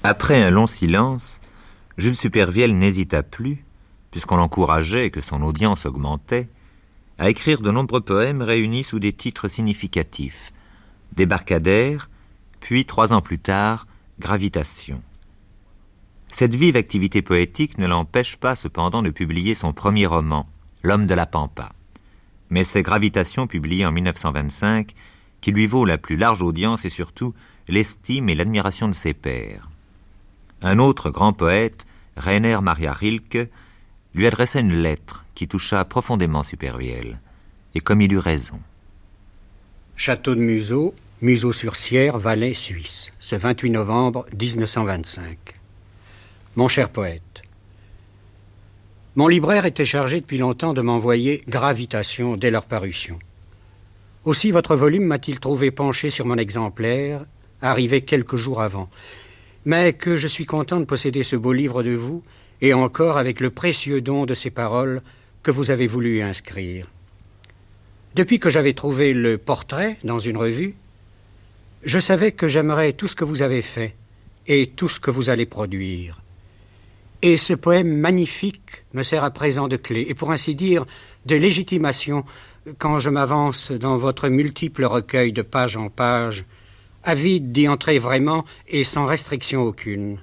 Après un long silence, Jules Supervielle n'hésita plus, puisqu'on l'encourageait et que son audience augmentait, à écrire de nombreux poèmes réunis sous des titres significatifs. Débarcadère, puis 3 ans plus tard, Gravitation. Cette vive activité poétique ne l'empêche pas cependant de publier son premier roman, L'homme de la Pampa. Mais c'est Gravitation, publié en 1925, qui lui vaut la plus large audience et surtout l'estime et l'admiration de ses pairs. Un autre grand poète, Rainer Maria Rilke, lui adressa une lettre qui toucha profondément Supervielle, et comme il eut raison. Château de Museau, Museau-sur-Sierre, Valais, Suisse, ce 28 novembre 1925. Mon cher poète, mon libraire était chargé depuis longtemps de m'envoyer Gravitation dès leur parution. Aussi votre volume m'a-t-il trouvé penché sur mon exemplaire, arrivé quelques jours avant. Mais que je suis content de posséder ce beau livre de vous, et encore avec le précieux don de ces paroles que vous avez voulu y inscrire. Depuis que j'avais trouvé le portrait dans une revue, je savais que j'aimerais tout ce que vous avez fait et tout ce que vous allez produire. Et ce poème magnifique me sert à présent de clé et pour ainsi dire de légitimation quand je m'avance dans votre multiple recueil de page en page, avide d'y entrer vraiment et sans restriction aucune.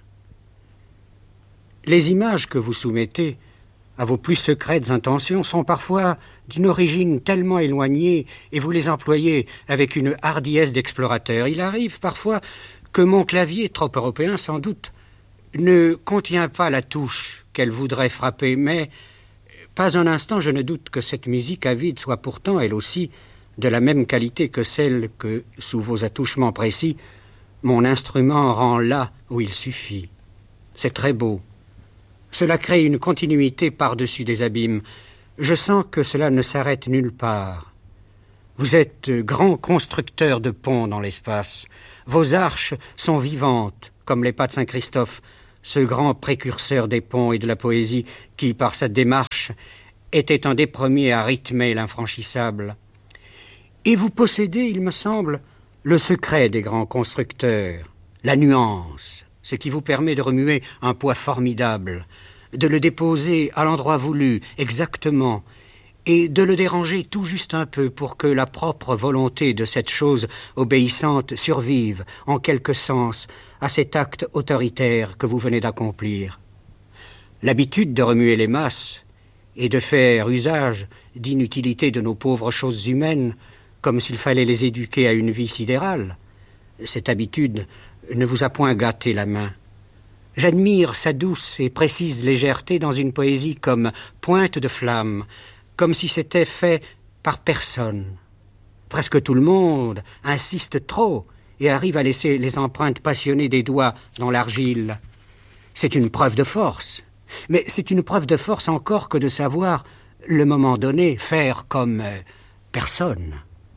Les images que vous soumettez à vos plus secrètes intentions sont parfois d'une origine tellement éloignée et vous les employez avec une hardiesse d'explorateur. Il arrive parfois que mon clavier, trop européen sans doute, ne contient pas la touche qu'elle voudrait frapper, mais pas un instant je ne doute que cette musique avide soit pourtant, elle aussi, de la même qualité que celle que, sous vos attouchements précis, mon instrument rend là où il suffit. C'est très beau. Cela crée une continuité par-dessus des abîmes. Je sens que cela ne s'arrête nulle part. Vous êtes grand constructeur de ponts dans l'espace. Vos arches sont vivantes, comme les pas de Saint-Christophe, ce grand précurseur des ponts et de la poésie qui, par sa démarche, était un des premiers à rythmer l'infranchissable. Et vous possédez, il me semble, le secret des grands constructeurs, la nuance, ce qui vous permet de remuer un poids formidable, de le déposer à l'endroit voulu, exactement, et de le déranger tout juste un peu pour que la propre volonté de cette chose obéissante survive, en quelque sens, à cet acte autoritaire que vous venez d'accomplir. L'habitude de remuer les masses et de faire usage d'inutilité de nos pauvres choses humaines, comme s'il fallait les éduquer à une vie sidérale, cette habitude ne vous a point gâté la main. J'admire sa douce et précise légèreté dans une poésie comme pointe de flamme, comme si c'était fait par personne. Presque tout le monde insiste trop et arrive à laisser les empreintes passionnées des doigts dans l'argile. C'est une preuve de force, mais c'est une preuve de force encore que de savoir, le moment donné, faire comme personne.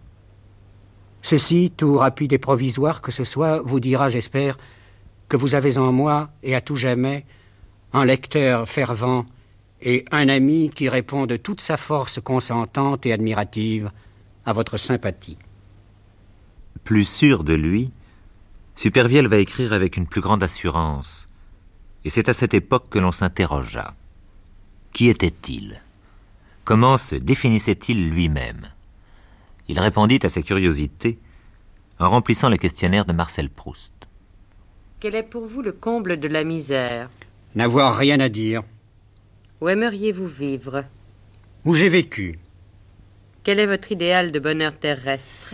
Ceci, tout rapide et provisoire que ce soit, vous dira, j'espère, que vous avez en moi, et à tout jamais, un lecteur fervent et un ami qui répond de toute sa force consentante et admirative à votre sympathie. Plus sûr de lui, Supervielle va écrire avec une plus grande assurance, et c'est à cette époque que l'on s'interrogea. Qui était-il? Comment se définissait-il lui-même? Il répondit à sa curiosité en remplissant le questionnaire de Marcel Proust. Quel est pour vous le comble de la misère? N'avoir rien à dire. Où aimeriez-vous vivre? Où j'ai vécu. Quel est votre idéal de bonheur terrestre?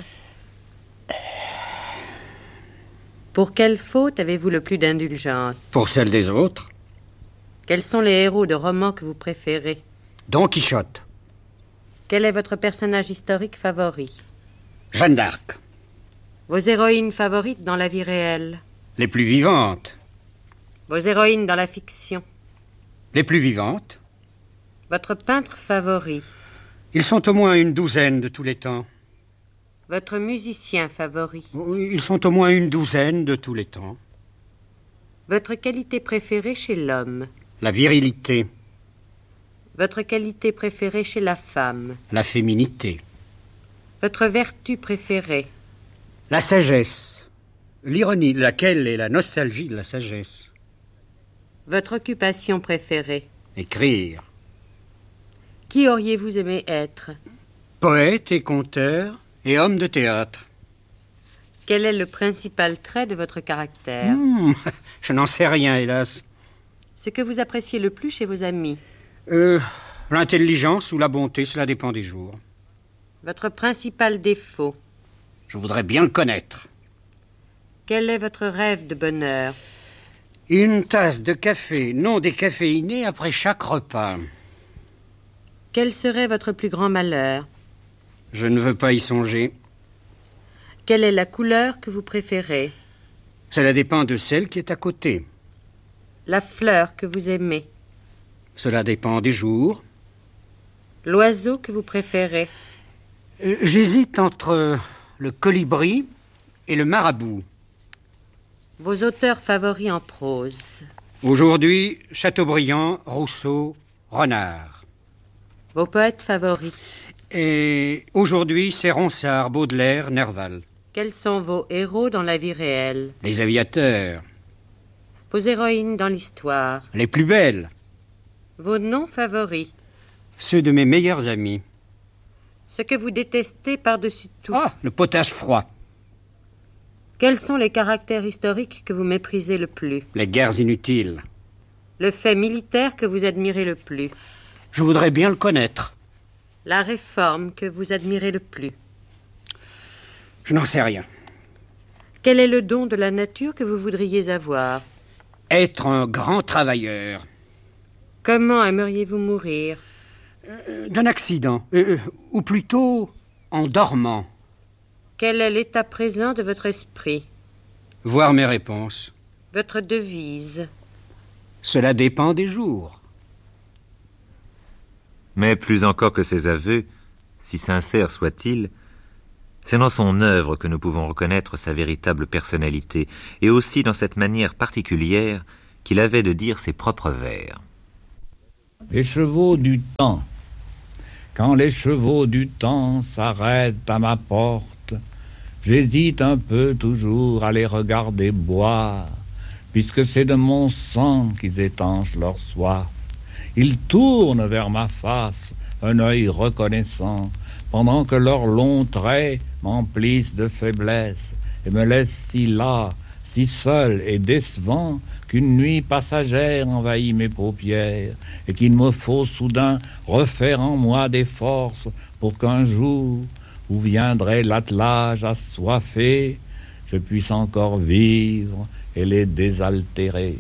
Pour quelle faute avez-vous le plus d'indulgence? Pour celle des autres. Quels sont les héros de romans que vous préférez? Don Quichotte. Quel est votre personnage historique favori? Jeanne d'Arc. Vos héroïnes favorites dans la vie réelle? Les plus vivantes. Vos héroïnes dans la fiction? Les plus vivantes. Votre peintre favori? Ils sont au moins une douzaine de tous les temps. Votre musicien favori? Ils sont au moins une douzaine de tous les temps. Votre qualité préférée chez l'homme? La virilité. Votre qualité préférée chez la femme? La féminité. Votre vertu préférée? La sagesse. L'ironie, laquelle est la nostalgie de la sagesse. Votre occupation préférée? Écrire. Qui auriez-vous aimé être? Poète et conteur et homme de théâtre. Quel est le principal trait de votre caractère? Je n'en sais rien, hélas. Ce que vous appréciez le plus chez vos amis? L'intelligence ou la bonté, cela dépend des jours. Votre principal défaut? Je voudrais bien le connaître. Quel est votre rêve de bonheur? Une tasse de café non décaféiné après chaque repas. Quel serait votre plus grand malheur? Je ne veux pas y songer. Quelle est la couleur que vous préférez? Cela dépend de celle qui est à côté. La fleur que vous aimez? Cela dépend des jours. L'oiseau que vous préférez? J'hésite entre le colibri et le marabout. Vos auteurs favoris en prose? Aujourd'hui, Chateaubriand, Rousseau, Renard. Vos poètes favoris? Et aujourd'hui, c'est Ronsard, Baudelaire, Nerval. Quels sont vos héros dans la vie réelle? Les aviateurs. Vos héroïnes dans l'histoire? Les plus belles. Vos noms favoris? Ceux de mes meilleurs amis. Ce que vous détestez par-dessus tout? Le potage froid. Quels sont les caractères historiques que vous méprisez le plus? Les guerres inutiles. Le fait militaire que vous admirez le plus? Je voudrais bien le connaître. La réforme que vous admirez le plus? Je n'en sais rien. Quel est le don de la nature que vous voudriez avoir? Être un grand travailleur. Comment aimeriez-vous mourir? D'un accident. Ou plutôt en dormant. Quel est l'état présent de votre esprit? Voir mes réponses. Votre devise? Cela dépend des jours. Mais plus encore que ses aveux, si sincères soient-ils, c'est dans son œuvre que nous pouvons reconnaître sa véritable personnalité, et aussi dans cette manière particulière qu'il avait de dire ses propres vers. Les chevaux du temps. Quand les chevaux du temps s'arrêtent à ma porte, j'hésite un peu toujours à les regarder boire, puisque c'est de mon sang qu'ils étanchent leur soif. Ils tournent vers ma face un œil reconnaissant, pendant que leurs longs traits m'emplissent de faiblesse et me laissent si las, si seul et décevant qu'une nuit passagère envahit mes paupières et qu'il me faut soudain refaire en moi des forces pour qu'un jour où viendrait l'attelage assoiffé, je puisse encore vivre et les désaltérer.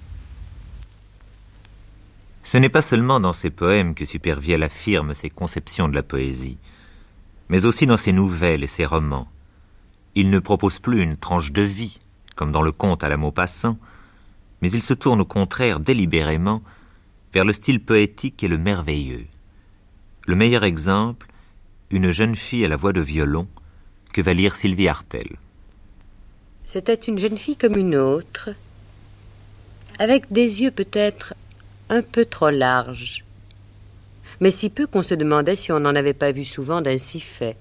Ce n'est pas seulement dans ses poèmes que Supervielle affirme ses conceptions de la poésie, mais aussi dans ses nouvelles et ses romans. Il ne propose plus une tranche de vie, comme dans le conte à la Maupassant, mais il se tourne au contraire délibérément vers le style poétique et le merveilleux. Le meilleur exemple, une jeune fille à la voix de violon, que va lire Sylvie Hartel. C'était une jeune fille comme une autre, avec des yeux peut-être un peu trop larges, mais si peu qu'on se demandait si on n'en avait pas vu souvent d'ainsi fait.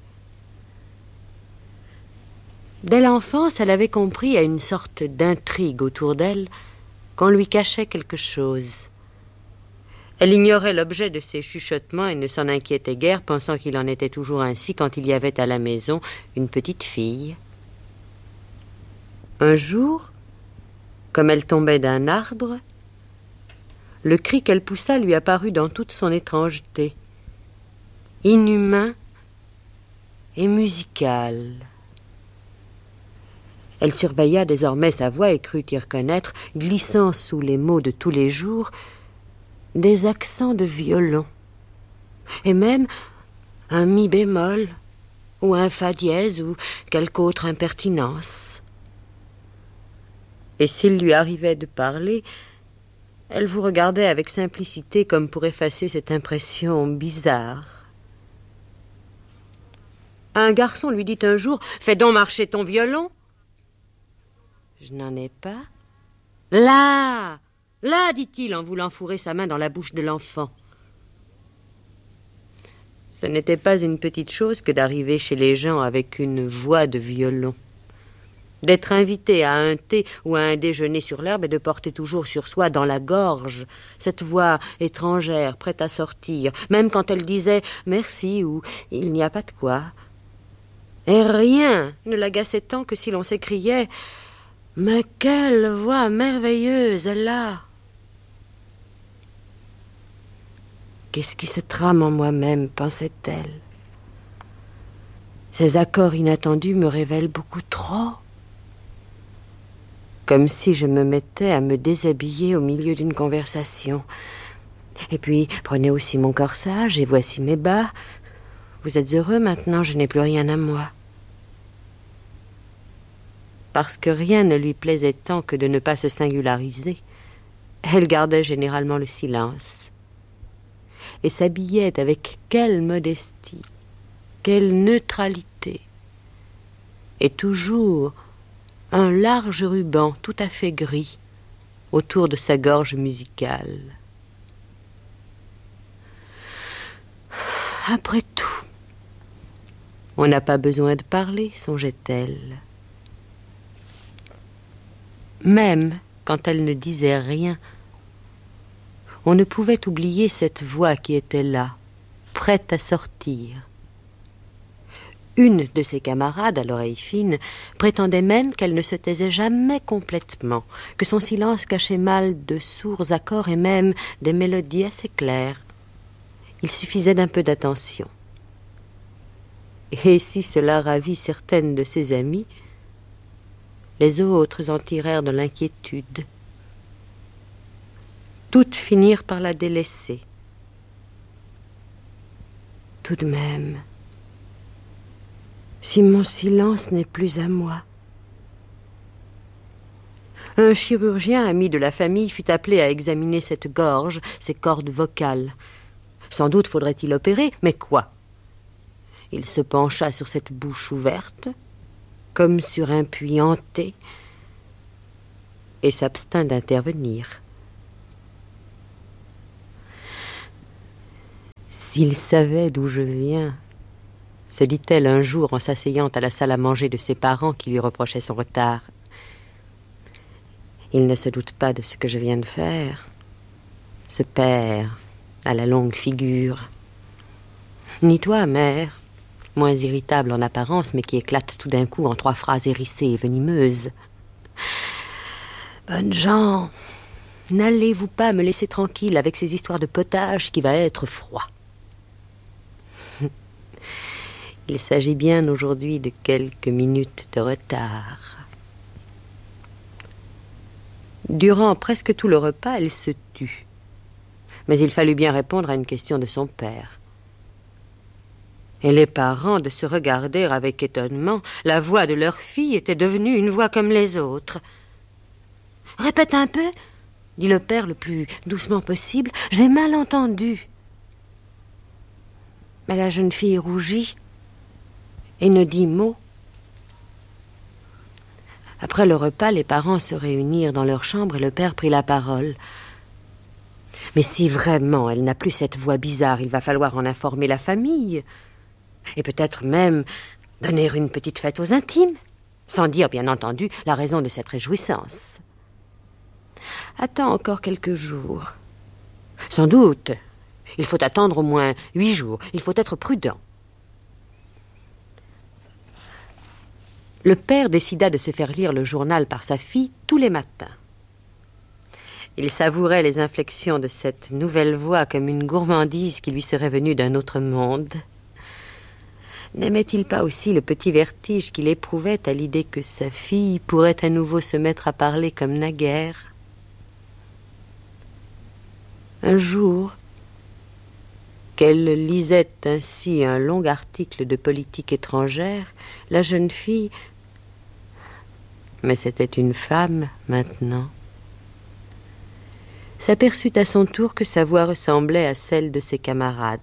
Dès l'enfance, elle avait compris à une sorte d'intrigue autour d'elle qu'on lui cachait quelque chose. Elle ignorait l'objet de ses chuchotements et ne s'en inquiétait guère, pensant qu'il en était toujours ainsi quand il y avait à la maison une petite fille. Un jour, comme elle tombait d'un arbre, le cri qu'elle poussa lui apparut dans toute son étrangeté, inhumain et musical. Elle surveilla désormais sa voix et crut y reconnaître, glissant sous les mots de tous les jours, des accents de violon, et même un mi bémol, ou un fa dièse, ou quelque autre impertinence. Et s'il lui arrivait de parler, elle vous regardait avec simplicité comme pour effacer cette impression bizarre. Un garçon lui dit un jour « Fais donc marcher ton violon !» « Je n'en ai pas. »« Là, là, dit-il en voulant fourrer sa main dans la bouche de l'enfant. Ce n'était pas une petite chose que d'arriver chez les gens avec une voix de violon. d'être invité à un thé ou à un déjeuner sur l'herbe et de porter toujours sur soi, dans la gorge, cette voix étrangère, prête à sortir, même quand elle disait « merci » ou « il n'y a pas de quoi ». Et rien ne l'agaçait tant que si l'on s'écriait « mais quelle voix merveilleuse elle a !» Qu'est-ce qui se trame en moi-même, pensait-elle. Ces accords inattendus me révèlent beaucoup trop. Comme si je me mettais à me déshabiller au milieu d'une conversation. Et puis, prenez aussi mon corsage et voici mes bas. Vous êtes heureux maintenant, je n'ai plus rien à moi. Parce que rien ne lui plaisait tant que de ne pas se singulariser, elle gardait généralement le silence. Et s'habillait avec quelle modestie, quelle neutralité. Et toujours un large ruban tout à fait gris autour de sa gorge musicale. Après tout, on n'a pas besoin de parler, songeait-elle. Même quand elle ne disait rien, on ne pouvait oublier cette voix qui était là, prête à sortir. Une de ses camarades, à l'oreille fine, prétendait même qu'elle ne se taisait jamais complètement, que son silence cachait mal de sourds accords et même des mélodies assez claires. Il suffisait d'un peu d'attention. Et si cela ravit certaines de ses amies, les autres en tirèrent de l'inquiétude. Toutes finirent par la délaisser. Tout de même, si mon silence n'est plus à moi. Un chirurgien ami de la famille fut appelé à examiner cette gorge, ces cordes vocales. Sans doute faudrait-il opérer, mais quoi? Il se pencha sur cette bouche ouverte, comme sur un puits hanté, et s'abstint d'intervenir. S'il savait d'où je viens, se dit-elle un jour en s'asseyant à la salle à manger de ses parents qui lui reprochaient son retard. Il ne se doute pas de ce que je viens de faire. Ce père, à la longue figure. Ni toi, mère, moins irritable en apparence, mais qui éclate tout d'un coup en 3 phrases hérissées et venimeuses. Bonnes gens, n'allez-vous pas me laisser tranquille avec ces histoires de potage qui va être froid? Il s'agit bien aujourd'hui de quelques minutes de retard. Durant presque tout le repas, elle se tut. Mais il fallut bien répondre à une question de son père. Et les parents de se regarder avec étonnement. La voix de leur fille était devenue une voix comme les autres. « Répète un peu » dit le père le plus doucement possible. « J'ai mal entendu. » Mais la jeune fille rougit et ne dit mot. Après le repas, les parents se réunirent dans leur chambre et le père prit la parole. « Mais si vraiment elle n'a plus cette voix bizarre, il va falloir en informer la famille. Et peut-être même donner une petite fête aux intimes, sans dire, bien entendu, la raison de cette réjouissance. Attends encore quelques jours. Sans doute, il faut attendre au moins 8 jours. Il faut être prudent. » Le père décida de se faire lire le journal par sa fille tous les matins. Il savourait les inflexions de cette nouvelle voix comme une gourmandise qui lui serait venue d'un autre monde. N'aimait-il pas aussi le petit vertige qu'il éprouvait à l'idée que sa fille pourrait à nouveau se mettre à parler comme naguère? Un jour, qu'elle lisait ainsi un long article de politique étrangère, la jeune fille, mais c'était une femme maintenant, s'aperçut à son tour que sa voix ressemblait à celle de ses camarades.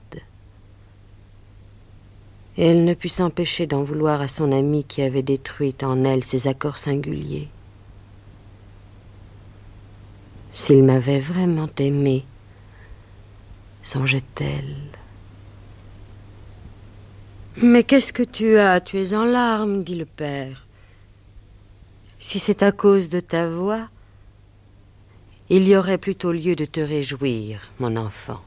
Et elle ne put s'empêcher d'en vouloir à son amie qui avait détruit en elle ces accords singuliers. S'il m'avait vraiment aimée, songeait-elle. « Mais qu'est-ce que tu as? Tu es en larmes, dit le père. Si c'est à cause de ta voix, il y aurait plutôt lieu de te réjouir, mon enfant.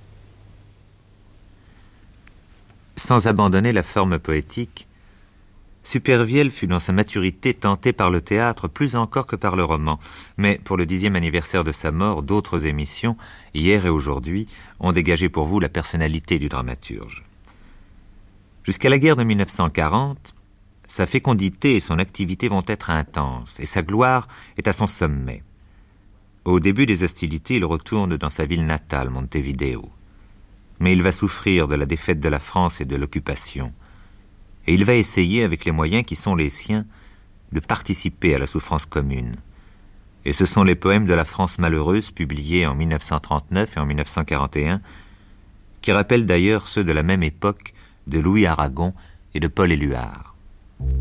Sans abandonner la forme poétique, Supervielle fut dans sa maturité tenté par le théâtre plus encore que par le roman, mais pour le 10e anniversaire de sa mort, d'autres émissions, hier et aujourd'hui, ont dégagé pour vous la personnalité du dramaturge. Jusqu'à la guerre de 1940, sa fécondité et son activité vont être intenses, et sa gloire est à son sommet. Au début des hostilités, il retourne dans sa ville natale, Montevideo. Mais il va souffrir de la défaite de la France et de l'occupation. Et il va essayer, avec les moyens qui sont les siens, de participer à la souffrance commune. Et ce sont les poèmes de la France malheureuse, publiés en 1939 et en 1941, qui rappellent d'ailleurs ceux de la même époque de Louis Aragon et de Paul Éluard.